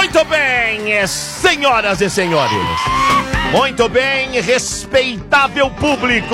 Muito bem, senhoras e senhores. Muito bem, respeitável público.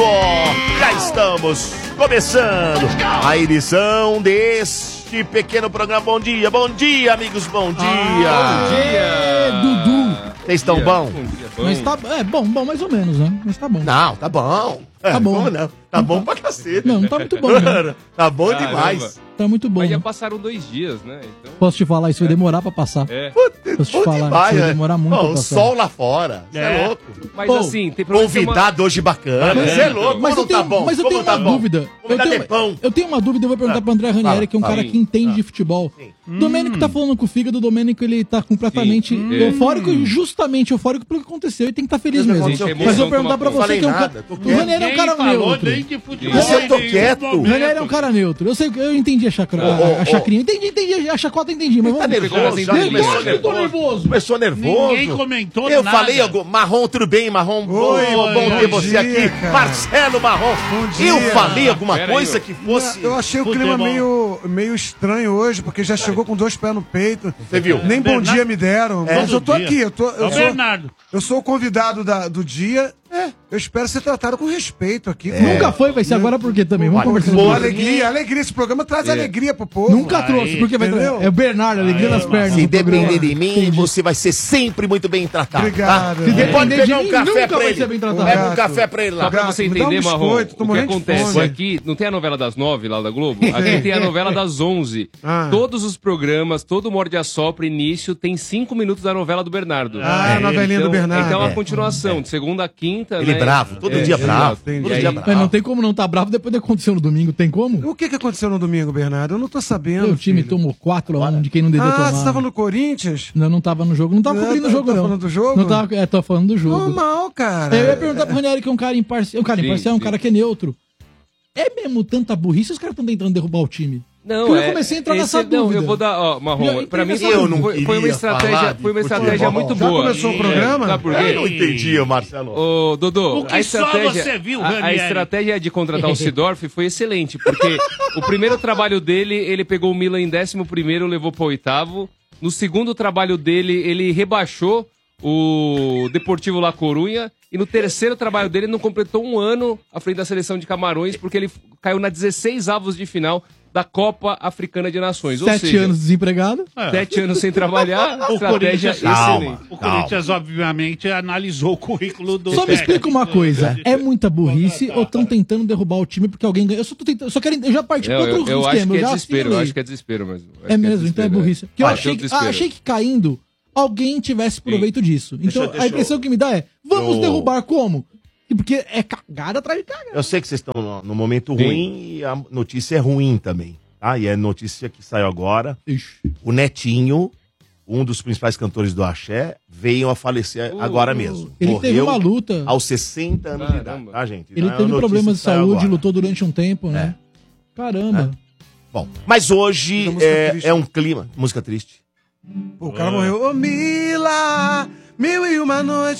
Já estamos começando a edição deste pequeno programa. Bom dia, amigos, bom dia. Bom dia, Dudu. Vocês estão bom? Mas tá, bom mais ou menos, né? Mas tá bom. Não, tá bom. Tá bom. Não, tá bom pra cacete. Não tá muito bom, né? Tá bom demais. Tá muito bom. Mas já Né? passaram 2 dias, né? Então... Posso te falar, isso vai demorar pra passar. Posso te falar, demais, isso vai demorar muito pra o passar. sol lá fora, você é louco. Mas assim, tem problema. Convidado hoje bacana, você é louco. Mas eu tenho, tá bom? mas eu Como tenho tá uma bom? dúvida. Convidado é pão. Eu tenho uma dúvida, eu vou perguntar pro André Ranieri, que é um cara que entende de futebol. Domênico tá falando com o fígado, o Domênico ele tá completamente eufórico, justamente eufórico pelo que aconteceu e tem que estar feliz mesmo. aconteceu? Mas eu vou perguntar pra você que é um cara. O Ranieri é um cara neutro. Mas eu tô quieto. O Ranieri é um cara neutro. Eu sei, eu entendi a chacrinha. Entendi, a chacota entendi, mas Tá vamos nervoso, já tô nervoso. Começou nervoso. Ninguém comentou Eu nada. falei, Marrom, tudo bem, Marrom? Bom ter você dia, aqui. cara. Marcelo Marrom. Bom dia. Eu falei alguma Pera coisa aí, que fosse... Eu achei o clima meio estranho hoje, porque já chegou com 2 pés no peito. Você viu? Nem bom Bernardo- dia me deram. Mas eu tô Todo aqui, dia. É o Bernardo. eu sou o convidado do dia. Eu espero ser tratado com respeito aqui. Nunca foi, vai ser agora por quê também? Vamos conversar Boa sobre isso. alegria. Esse programa traz alegria pro povo. Nunca trouxe, porque vai entendeu? É o Bernardo, alegria nas pernas. Se do programa. depender de mim, você vai ser sempre muito bem tratado. Obrigado. Tá? Se Você pode depender de pegar um mim, café nunca pra vai ele. ser bem tratado. Pega um Gato. café pra ele Só lá. pra você me dá um entender, Marrom, biscoito, tô o que morrendo de acontece fome. aqui, não tem a novela das 9 lá da Globo? Aqui tem a novela das 11. Todos os programas, todo Morde a Sopra, início, tem 5 minutos da novela do Bernardo. A novelinha do Bernardo. Então é uma continuação, de segunda a quinta, Ele né? bravo, todo dia exato. bravo. entendi. Todo E dia aí- bravo. Mas não tem como não tá bravo depois do que aconteceu no domingo, tem como? O que aconteceu no domingo, Bernardo? Eu não tô sabendo. O time filho. tomou 4-1 de quem não devia tomar. Você tava no Corinthians? Não tava no jogo. Não tava cobrindo o jogo, tá não. falando do jogo? Não tava, tô falando do jogo. Normal, cara. Eu ia perguntar pro Ranieri, que é um cara imparcial. Um cara Sim, imparcial, é um sim. cara que é neutro. É mesmo tanta burrice, os caras estão tentando derrubar o time? Não, Porque eu comecei a entrar nessa dúvida. Não, eu vou dar, ó, Eu Marrom, pra mim entrei nessa foi uma queria estratégia, falar de foi uma estratégia futebol. muito Já boa. começou o programa? Sabe por Eu quê? não entendi, Marcelo. Ô, Dodô, O que só você viu, a Ranieri? estratégia de contratar o Sidorf foi excelente, porque o primeiro trabalho dele, ele pegou o Milan em 11º, levou para 8º. No segundo trabalho dele, ele rebaixou o Deportivo La Coruña. E no terceiro trabalho dele, ele não completou um ano à frente da seleção de Camarões, porque ele caiu na 16avos de final da Copa Africana de Nações. Ou 7 seja, anos desempregado. 7 anos sem trabalhar, O estratégia Corinthians, excelente. o Corinthians, obviamente, analisou o currículo do Só me técnico. explica uma coisa. É muita burrice ou estão tentando derrubar o time porque alguém ganha? Eu só tô tentando. Eu já parti Não, pro outro eu acho esquema. que é já desespero, eu assimilei. acho que é desespero mesmo. É mesmo, então é burrice. Porque eu desespero. achei que caindo, alguém tivesse proveito disso. Então a impressão que me dá é: vamos derrubar como? Porque é cagada atrás de cagada. Eu sei que vocês estão no momento ruim e a notícia é ruim também. Tá? E é notícia que saiu agora. Ixi. O Netinho, um dos principais cantores do Axé, veio a falecer agora mesmo. Ele teve uma luta. Aos 60 anos de idade, Caramba. tá, gente? Ele Então, é teve uma notícia problemas de que saiu saúde, agora. lutou durante um tempo, né? Caramba. Bom, mas hoje música triste. é um clima... Música triste. Pô, o cara morreu. Ô, Mila, 1001 noite.